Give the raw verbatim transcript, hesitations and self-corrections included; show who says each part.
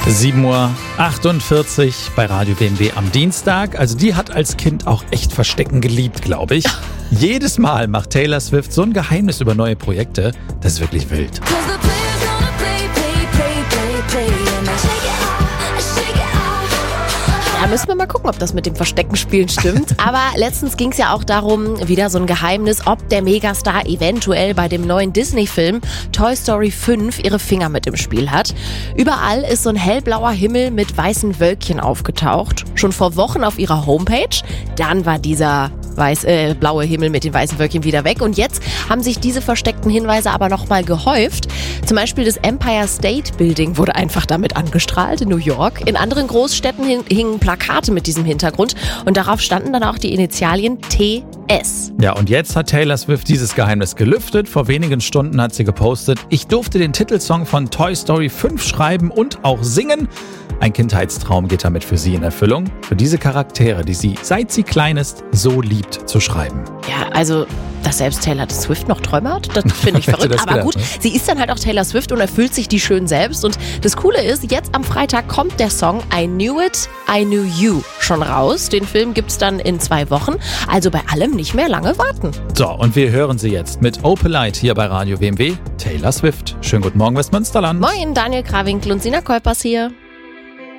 Speaker 1: sieben Uhr achtundvierzig bei Radio B M W am Dienstag. Also die hat als Kind auch echt Verstecken geliebt, glaube ich. Jedes Mal macht Taylor Swift so ein Geheimnis über neue Projekte. Das ist wirklich wild.
Speaker 2: Da müssen wir mal gucken, ob das mit dem Versteckenspielen stimmt. Aber letztens ging es ja auch darum, wieder so ein Geheimnis, ob der Megastar eventuell bei dem neuen Disney-Film Toy Story fünf ihre Finger mit im Spiel hat. Überall ist so ein hellblauer Himmel mit weißen Wölkchen aufgetaucht. Schon vor Wochen auf ihrer Homepage. Dann war dieser weiß, äh, blaue Himmel mit den weißen Wölkchen wieder weg. Und jetzt haben sich diese versteckten Hinweise aber nochmal gehäuft. Zum Beispiel das Empire State Building wurde einfach damit angestrahlt in New York. In anderen Großstädten hingen Plakate mit diesem Hintergrund und darauf standen dann auch die Initialien T S.
Speaker 1: Ja, und jetzt hat Taylor Swift dieses Geheimnis gelüftet. Vor wenigen Stunden hat sie gepostet: Ich durfte den Titelsong von Toy Story fünf schreiben und auch singen. Ein Kindheitstraum geht damit für sie in Erfüllung. Für diese Charaktere, die sie, seit sie klein ist, so liebt zu schreiben.
Speaker 2: Ja, also, dass selbst Taylor Swift noch Träume hat, das finde ich verrückt. Aber
Speaker 1: gedacht,
Speaker 2: gut,
Speaker 1: ne?
Speaker 2: Sie ist dann halt auch Taylor Swift und erfüllt sich die schön selbst. Und das Coole ist, jetzt am Freitag kommt der Song I Knew It, I Knew You schon raus. Den Film gibt's dann in zwei Wochen. Also bei allem nicht mehr lange warten.
Speaker 1: So, und wir hören sie jetzt mit Opelite hier bei Radio B M W. Taylor Swift. Schönen guten Morgen, Westmünsterland.
Speaker 2: Moin, Daniel Krawinkel und Sina Kolpers hier.